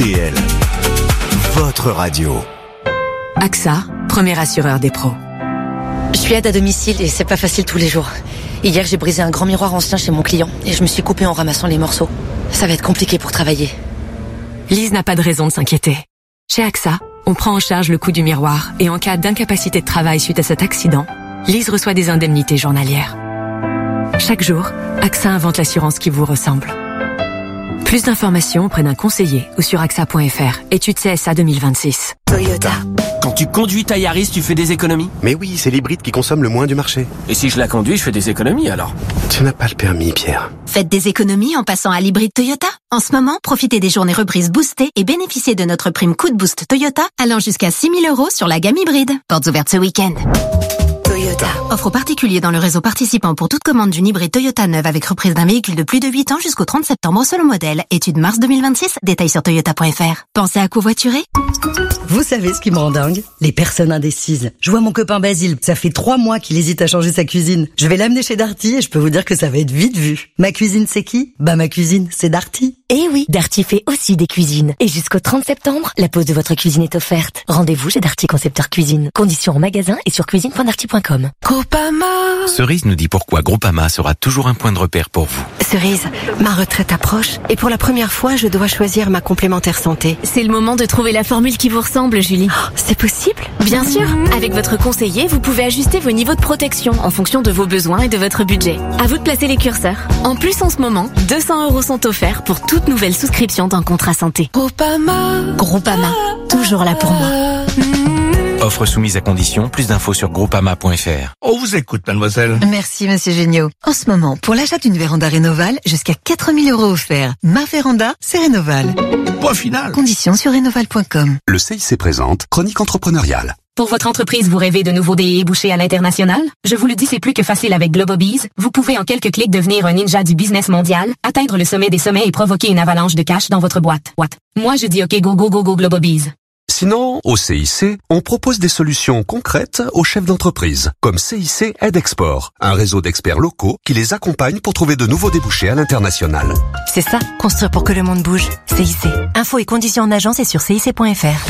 RTL, votre radio. AXA, premier assureur des pros. Je suis aide à domicile et c'est pas facile tous les jours. Hier, j'ai brisé un grand miroir ancien chez mon client et je me suis coupée en ramassant les morceaux. Ça va être compliqué pour travailler. Lise n'a pas de raison de s'inquiéter. Chez AXA, on prend en charge le coût du miroir et en cas d'incapacité de travail suite à cet accident, Lise reçoit des indemnités journalières. Chaque jour, AXA invente l'assurance qui vous ressemble. Plus d'informations auprès d'un conseiller ou sur AXA.fr. Étude CSA 2026. Toyota. Quand tu conduis ta Yaris, tu fais des économies? Mais oui, c'est l'hybride qui consomme le moins du marché. Et si je la conduis, je fais des économies alors? Tu n'as pas le permis, Pierre. Faites des économies en passant à l'hybride Toyota. En ce moment, profitez des journées reprises boostées et bénéficiez de notre prime coup de boost Toyota allant jusqu'à 6 000 € sur la gamme hybride. Portes ouvertes ce week-end. Toyota. Offre aux particuliers dans le réseau participant pour toute commande d'une hybride Toyota neuve avec reprise d'un véhicule de plus de 8 ans jusqu'au 30 septembre selon modèle. Étude mars 2026, détails sur toyota.fr. Pensez à covoiturer? Vous savez ce qui me rend dingue? Les personnes indécises. Je vois mon copain Basile, ça fait 3 mois qu'il hésite à changer sa cuisine. Je vais l'amener chez Darty et je peux vous dire que ça va être vite vu. Ma cuisine c'est qui? Bah ma cuisine c'est Darty. Eh oui, Darty fait aussi des cuisines. Et jusqu'au 30 septembre, la pose de votre cuisine est offerte. Rendez-vous chez Darty Concepteur Cuisine. Conditions en magasin et sur cuisine.darty.com. Groupama. Cerise nous dit pourquoi Groupama sera toujours un point de repère pour vous. Cerise, ma retraite approche et pour la première fois, je dois choisir ma complémentaire santé. C'est le moment de trouver la formule qui vous ressemble, Julie. Oh, c'est possible? Bien sûr. Avec votre conseiller, vous pouvez ajuster vos niveaux de protection en fonction de vos besoins et de votre budget. À vous de placer les curseurs. En plus, en ce moment, 200 € sont offerts pour toute nouvelle souscription d'un contrat santé. Groupama, toujours là pour moi. Offre soumise à condition, plus d'infos sur groupama.fr. On vous écoute, mademoiselle. Merci, monsieur Géniaud. En ce moment, pour l'achat d'une véranda Rénoval, jusqu'à 4 000 € offerts. Ma véranda, c'est Rénoval. Point final. Conditions sur rénoval.com. Le CIC présente Chronique entrepreneuriale. Pour votre entreprise, vous rêvez de nouveaux débouchés à l'international? Je vous le dis, c'est plus que facile avec Globobees. Vous pouvez en quelques clics devenir un ninja du business mondial, atteindre le sommet des sommets et provoquer une avalanche de cash dans votre boîte. Moi, je dis OK, go, go, go, go, Globobees. Sinon, au CIC, on propose des solutions concrètes aux chefs d'entreprise, comme CIC Aide Export, un réseau d'experts locaux qui les accompagne pour trouver de nouveaux débouchés à l'international. C'est ça, construire pour que le monde bouge. CIC. Infos et conditions en agence et sur cic.fr.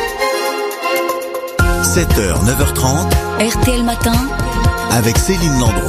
7h, 9h30. RTL Matin. Avec Céline Landreau.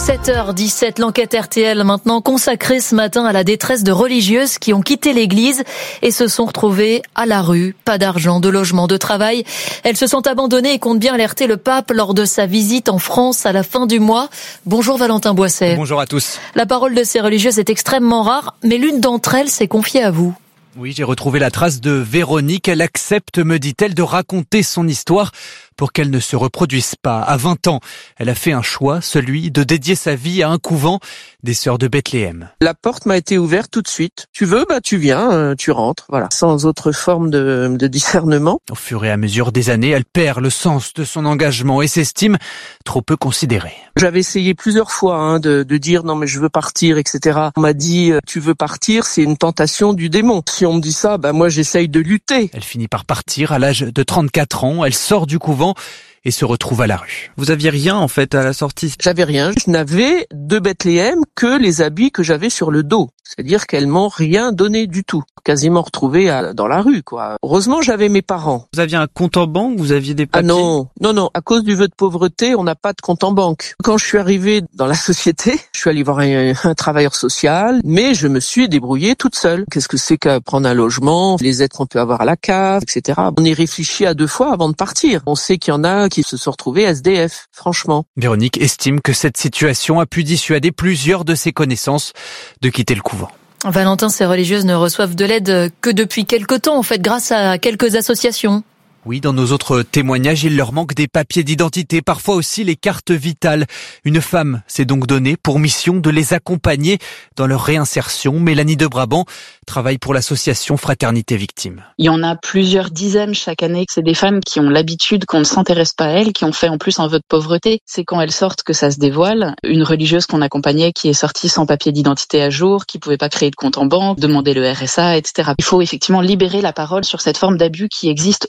7h17, l'enquête RTL maintenant consacrée ce matin à la détresse de religieuses qui ont quitté l'église et se sont retrouvées à la rue. Pas d'argent, de logement, de travail. Elles se sont abandonnées et comptent bien alerter le pape lors de sa visite en France à la fin du mois. Bonjour Valentin Boisset. Bonjour à tous. La parole de ces religieuses est extrêmement rare, mais l'une d'entre elles s'est confiée à vous. Oui, j'ai retrouvé la trace de Véronique. Elle accepte, me dit-elle, de raconter son histoire pour qu'elle ne se reproduise pas. À 20 ans, elle a fait un choix, celui de dédier sa vie à un couvent des Sœurs de Bethléem. La porte m'a été ouverte tout de suite. Tu veux, tu viens, tu rentres, voilà. Sans autre forme de discernement. Au fur et à mesure des années, elle perd le sens de son engagement et s'estime trop peu considérée. J'avais essayé plusieurs fois de dire non mais je veux partir, etc. On m'a dit tu veux partir, c'est une tentation du démon. Si on me dit ça, moi j'essaye de lutter. Elle finit par partir à l'âge de 34 ans. Elle sort du couvent et se retrouve à la rue. Vous aviez rien en fait à la sortie? J'avais rien. Je n'avais de Bethléem que les habits que j'avais sur le dos. C'est-à-dire qu'elles m'ont rien donné du tout. Quasiment retrouvée dans la rue, quoi. Heureusement, j'avais mes parents. Vous aviez un compte en banque? Vous aviez des papiers? Ah non. À cause du vœu de pauvreté, on n'a pas de compte en banque. Quand je suis arrivée dans la société, je suis allée voir un travailleur social, mais je me suis débrouillée toute seule. Qu'est-ce que c'est qu'à prendre un logement, les aides qu'on peut avoir à la cave, etc. On y réfléchit à 2 fois avant de partir. On sait qu'il y en a qui se sont retrouvés SDF, franchement. Véronique estime que cette situation a pu dissuader plusieurs de ses connaissances de quitter le couvent. Valentin, ces religieuses ne reçoivent de l'aide que depuis quelque temps, en fait, grâce à quelques associations. Oui, dans nos autres témoignages, il leur manque des papiers d'identité, parfois aussi les cartes vitales. Une femme s'est donc donnée pour mission de les accompagner dans leur réinsertion. Mélanie de Brabant travaille pour l'association Fraternité Victime. Il y en a plusieurs dizaines chaque année. C'est des femmes qui ont l'habitude qu'on ne s'intéresse pas à elles, qui ont fait en plus un vœu de pauvreté. C'est quand elles sortent que ça se dévoile. Une religieuse qu'on accompagnait qui est sortie sans papier d'identité à jour, qui pouvait pas créer de compte en banque, demander le RSA, etc. Il faut effectivement libérer la parole sur cette forme d'abus qui existe aussi dans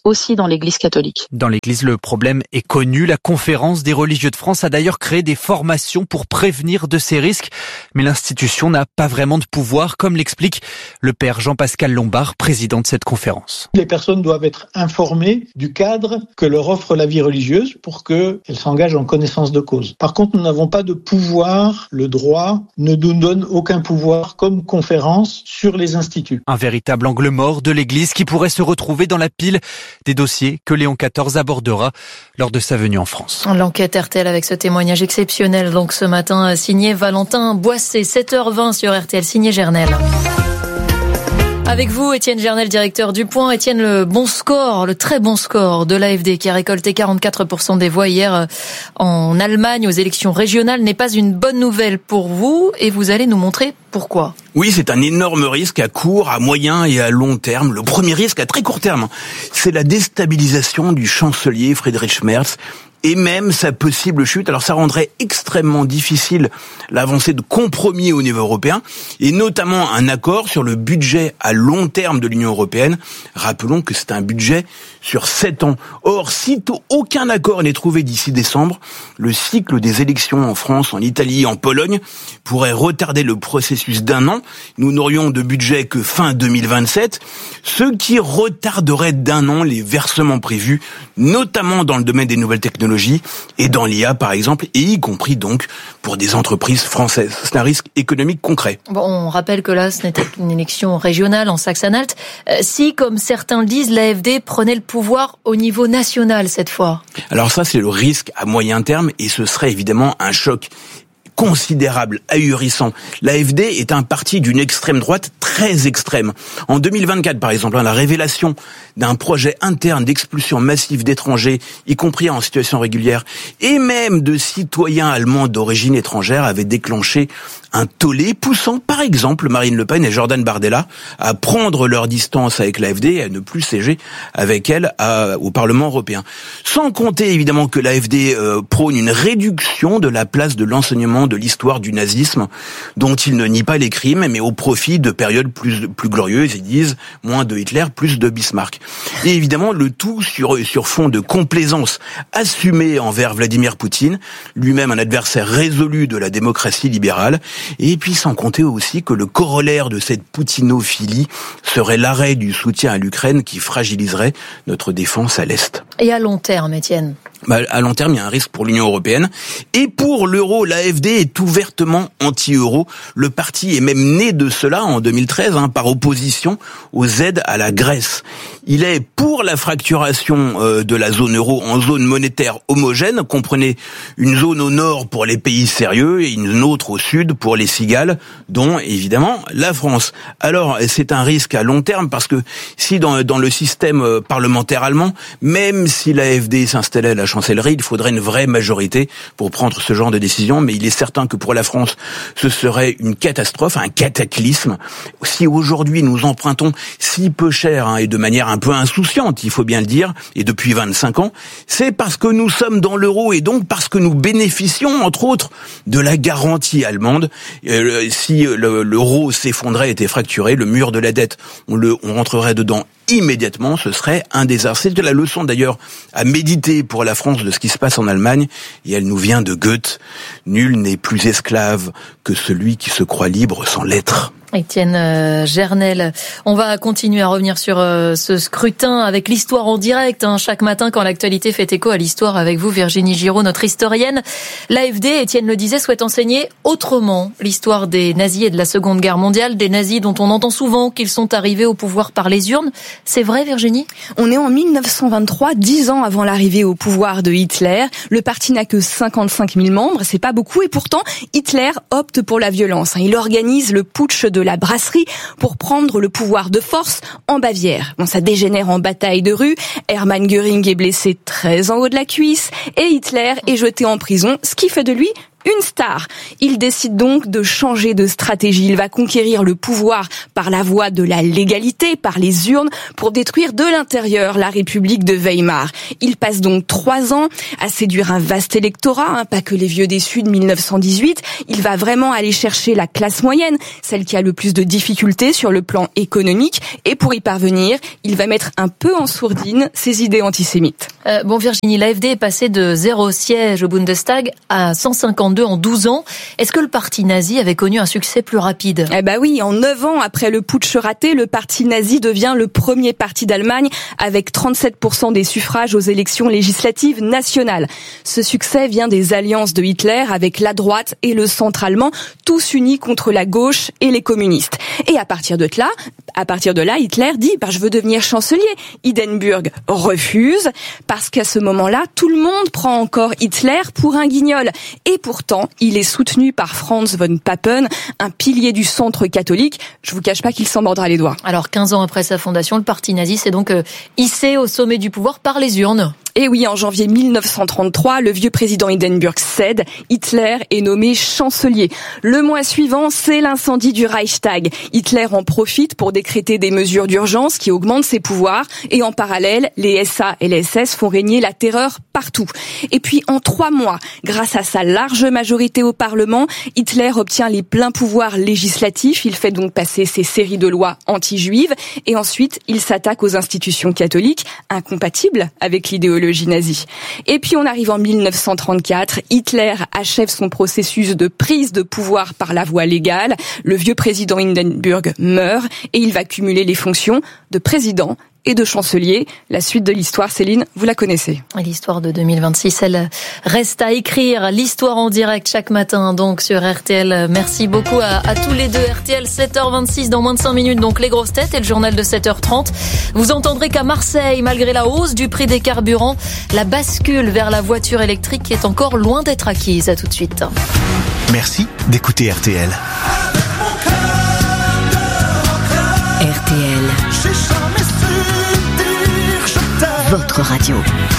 dans l'Église catholique. Dans l'Église, le problème est connu. La Conférence des religieux de France a d'ailleurs créé des formations pour prévenir de ces risques. Mais l'institution n'a pas vraiment de pouvoir, comme l'explique le père Jean-Pascal Lombard, président de cette conférence. Les personnes doivent être informées du cadre que leur offre la vie religieuse pour qu'elles s'engagent en connaissance de cause. Par contre, nous n'avons pas de pouvoir. Le droit ne nous donne aucun pouvoir comme conférence sur les instituts. Un véritable angle mort de l'Église qui pourrait se retrouver dans la pile des dossiers que Léon XIV abordera lors de sa venue en France. L'enquête RTL avec ce témoignage exceptionnel, donc ce matin, signé Valentin Boissé, 7h20 sur RTL, signé Gernel. Avec vous, Étienne Gernel, directeur du Point. Étienne, le très bon score de l'AfD qui a récolté 44% des voix hier en Allemagne aux élections régionales n'est pas une bonne nouvelle pour vous et vous allez nous montrer pourquoi. Oui, c'est un énorme risque à court, à moyen et à long terme. Le premier risque à très court terme, c'est la déstabilisation du chancelier Friedrich Merz et même sa possible chute. Alors ça rendrait extrêmement difficile l'avancée de compromis au niveau européen et notamment un accord sur le budget à long terme de l'Union européenne. Rappelons que c'est un budget sur 7 ans. Or, si aucun accord n'est trouvé d'ici décembre, le cycle des élections en France, en Italie et en Pologne pourrait retarder le processus d'un an. Nous n'aurions de budget que fin 2027, ce qui retarderait d'un an les versements prévus, notamment dans le domaine des nouvelles technologies et dans l'IA par exemple, et y compris donc pour des entreprises françaises. C'est un risque économique concret. Bon, on rappelle que là, ce n'était qu'une élection régionale en Saxe-Anhalt. Si, comme certains le disent, l'AfD prenait le pouvoir au niveau national cette fois. Alors ça, c'est le risque à moyen terme et ce serait évidemment un choc considérable, ahurissant. L'AfD est un parti d'une extrême droite très extrême. En 2024, par exemple, la révélation d'un projet interne d'expulsion massive d'étrangers, y compris en situation régulière, et même de citoyens allemands d'origine étrangère, avait déclenché un tollé poussant, par exemple, Marine Le Pen et Jordan Bardella à prendre leur distance avec l'AfD et à ne plus siéger avec elle au Parlement européen. Sans compter, évidemment, que l'AfD prône une réduction de la place de l'enseignement de l'histoire du nazisme, dont il ne nie pas les crimes, mais au profit de périodes plus glorieuses. Ils disent moins de Hitler, plus de Bismarck. Et évidemment, le tout sur fond de complaisance assumée envers Vladimir Poutine, lui-même un adversaire résolu de la démocratie libérale. Et puis sans compter aussi que le corollaire de cette poutinophilie serait l'arrêt du soutien à l'Ukraine qui fragiliserait notre défense à l'Est. Et à long terme, Étienne ? À long terme, il y a un risque pour l'Union européenne. Et pour l'euro, l'AfD est ouvertement anti-euro. Le parti est même né de cela en 2013, par opposition aux aides à la Grèce. Il est pour la fracturation de la zone euro en zone monétaire homogène. Comprenez une zone au nord pour les pays sérieux et une autre au sud pour les cigales, dont évidemment la France. Alors c'est un risque à long terme parce que si dans le système parlementaire allemand, même si l'AfD s'installait à la chancellerie, il faudrait une vraie majorité pour prendre ce genre de décision, mais il est certain que pour la France, ce serait une catastrophe, un cataclysme. Si aujourd'hui nous empruntons si peu cher et de manière un peu insouciante, il faut bien le dire, et depuis 25 ans, c'est parce que nous sommes dans l'euro et donc parce que nous bénéficions, entre autres, de la garantie allemande. Si l'euro s'effondrait, était fracturé, le mur de la dette, on rentrerait dedans immédiatement, ce serait un désastre. C'est la leçon d'ailleurs à méditer pour la France de ce qui se passe en Allemagne, et elle nous vient de Goethe. Nul n'est plus esclave que celui qui se croit libre sans l'être. Étienne Gernel, on va continuer à revenir sur ce scrutin avec l'histoire en direct, chaque matin quand l'actualité fait écho à l'histoire avec vous, Virginie Giraud, notre historienne. L'AfD, Étienne le disait, souhaite enseigner autrement l'histoire des nazis et de la Seconde Guerre mondiale, des nazis dont on entend souvent qu'ils sont arrivés au pouvoir par les urnes. C'est vrai, Virginie ? On est en 1923, 10 ans avant l'arrivée au pouvoir de Hitler. Le parti n'a que 55 000 membres, c'est pas beaucoup, et pourtant Hitler opte pour la violence. Il organise le putsch de la brasserie pour prendre le pouvoir de force en Bavière. Ça dégénère en bataille de rue. Hermann Göring est blessé très en haut de la cuisse et Hitler est jeté en prison, ce qui fait de lui une star. Il décide donc de changer de stratégie. Il va conquérir le pouvoir par la voie de la légalité, par les urnes, pour détruire de l'intérieur la République de Weimar. Il passe donc 3 ans à séduire un vaste électorat, pas que les vieux déçus de 1918. Il va vraiment aller chercher la classe moyenne, celle qui a le plus de difficultés sur le plan économique. Et pour y parvenir, il va mettre un peu en sourdine ses idées antisémites. Virginie, l'AfD est passée de 0 siège au Bundestag à 152 en 12 ans. Est-ce que le parti nazi avait connu un succès plus rapide ? Oui, en 9 ans après le putsch raté, le parti nazi devient le premier parti d'Allemagne avec 37% des suffrages aux élections législatives nationales. Ce succès vient des alliances de Hitler avec la droite et le centre allemand, tous unis contre la gauche et les communistes. Et à partir de là, Hitler dit je veux devenir chancelier. Hindenburg refuse parce qu'à ce moment-là, tout le monde prend encore Hitler pour un guignol. Et pourtant, il est soutenu par Franz von Papen, un pilier du centre catholique. Je vous cache pas qu'il s'en mordra les doigts. Alors 15 ans après sa fondation, le parti nazi s'est donc hissé au sommet du pouvoir par les urnes. Et oui, en janvier 1933, le vieux président Hindenburg cède. Hitler est nommé chancelier. Le mois suivant, c'est l'incendie du Reichstag. Hitler en profite pour décréter des mesures d'urgence qui augmentent ses pouvoirs. Et en parallèle, les SA et les SS font régner la terreur partout. Et puis, en 3 mois, grâce à sa large majorité au Parlement, Hitler obtient les pleins pouvoirs législatifs. Il fait donc passer ses séries de lois anti-juives. Et ensuite, il s'attaque aux institutions catholiques, incompatibles avec l'idéologie nazie. Et puis on arrive en 1934, Hitler achève son processus de prise de pouvoir par la voie légale, le vieux président Hindenburg meurt et il va cumuler les fonctions de président et de chancelier. La suite de l'histoire, Céline, vous la connaissez. L'histoire de 2026, elle reste à écrire. L'histoire en direct chaque matin, donc, sur RTL. Merci beaucoup à tous les deux. RTL, 7h26, dans moins de 5 minutes, donc, les grosses têtes et le journal de 7h30. Vous entendrez qu'à Marseille, malgré la hausse du prix des carburants, la bascule vers la voiture électrique est encore loin d'être acquise. À tout de suite. Merci d'écouter RTL. RTL. Votre radio.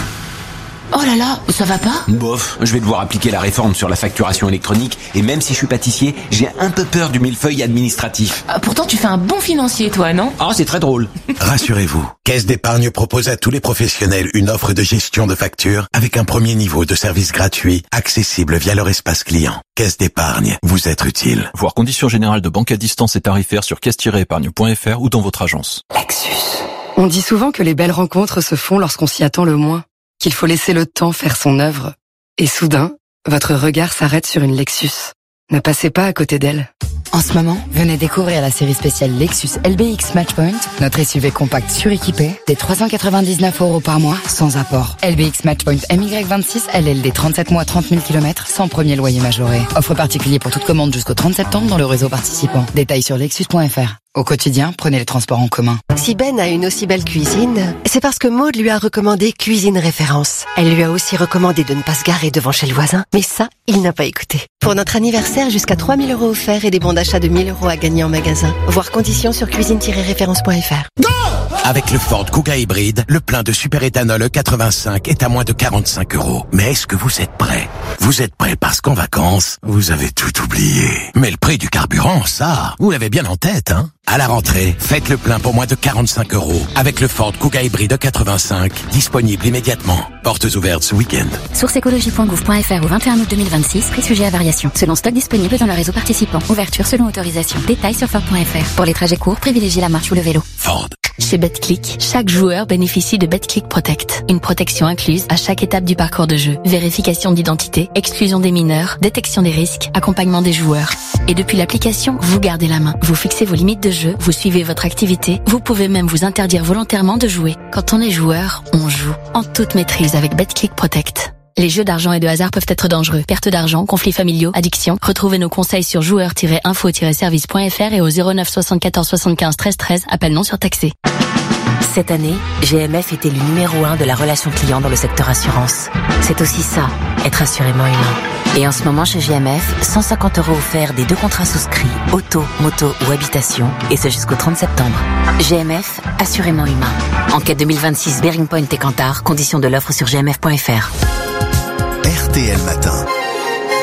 Oh là là, ça va pas ? Bof, je vais devoir appliquer la réforme sur la facturation électronique et même si je suis pâtissier, j'ai un peu peur du millefeuille administratif. Pourtant tu fais un bon financier toi, non ? Ah, c'est très drôle. Rassurez-vous, Caisse d'épargne propose à tous les professionnels une offre de gestion de factures avec un premier niveau de service gratuit, accessible via leur espace client. Caisse d'épargne, vous êtes utile. Voir conditions générales de banque à distance et tarifaires sur caisse-épargne.fr ou dans votre agence. Lexus. On dit souvent que les belles rencontres se font lorsqu'on s'y attend le moins, qu'il faut laisser le temps faire son œuvre. Et soudain, votre regard s'arrête sur une Lexus. Ne passez pas à côté d'elle. En ce moment, venez découvrir la série spéciale Lexus LBX Matchpoint, notre SUV compact suréquipé, des 399 € par mois, sans apport. LBX Matchpoint MY26 LLD 37 mois 30 000 km, sans premier loyer majoré. Offre particulier pour toute commande jusqu'au 30 septembre dans le réseau participant. Détails sur lexus.fr. Au quotidien, prenez les transports en commun. Si Ben a une aussi belle cuisine, c'est parce que Maude lui a recommandé Cuisine Référence. Elle lui a aussi recommandé de ne pas se garer devant chez le voisin, mais ça, il n'a pas écouté. Pour notre anniversaire, jusqu'à 3 000 € offerts et des bons d'achat de 1 000 € à gagner en magasin. Voir conditions sur cuisine-référence.fr. Avec le Ford Kuga hybride, le plein de super-éthanol E85 est à moins de 45 €. Mais est-ce que vous êtes prêts ? Vous êtes prêts parce qu'en vacances, vous avez tout oublié. Mais le prix du carburant, ça, vous l'avez bien en tête, hein ? À la rentrée, faites le plein pour moins de 45 € avec le Ford Kuga hybride E85, disponible immédiatement. Portes ouvertes ce week-end. Source écologie.gouv.fr au 21 août 2026, prix sujet à variation. Selon stock disponible dans le réseau participant. Ouverture selon autorisation. Détails sur Ford.fr. Pour les trajets courts, privilégiez la marche ou le vélo. Ford. Chez BetClick, chaque joueur bénéficie de BetClick Protect. Une protection incluse à chaque étape du parcours de jeu. Vérification d'identité, exclusion des mineurs, détection des risques, accompagnement des joueurs. Et depuis l'application, vous gardez la main. Vous fixez vos limites de jeu, vous suivez votre activité, vous pouvez même vous interdire volontairement de jouer. Quand on est joueur, on joue. En toute maîtrise avec BetClick Protect. Les jeux d'argent et de hasard peuvent être dangereux. Perte d'argent, conflits familiaux, addiction. Retrouvez nos conseils sur joueurs-info-service.fr et au 09 74 75 13 13. Appel non surtaxé. Cette année, GMF est élu numéro 1 de la relation client dans le secteur assurance. C'est aussi ça, être assurément humain. Et en ce moment chez GMF, 150 € offerts des 2 contrats souscrits, auto, moto ou habitation, et ce jusqu'au 30 septembre. GMF, assurément humain. Enquête 2026 Bearing Point et Kantar, conditions de l'offre sur gmf.fr. RTL Matin.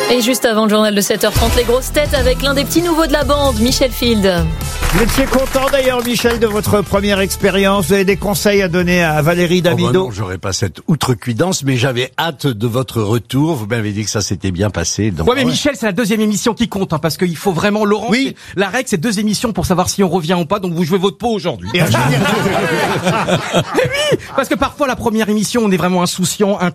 Et juste avant le journal de 7h30, les grosses têtes avec l'un des petits nouveaux de la bande, Michel Field. Vous étiez content d'ailleurs, Michel, de votre première expérience. Vous avez des conseils à donner à Valérie Damido? Non, j'aurais pas cette outrecuidance, mais j'avais hâte de votre retour. Vous m'avez dit que ça s'était bien passé. Donc, ouais, mais Michel, c'est la deuxième émission qui compte, hein, parce qu'il faut vraiment, Laurent, oui. La règle, c'est 2 émissions pour savoir si on revient ou pas, donc vous jouez votre peau aujourd'hui. Oui, parce que parfois, la première émission, on est vraiment insouciant,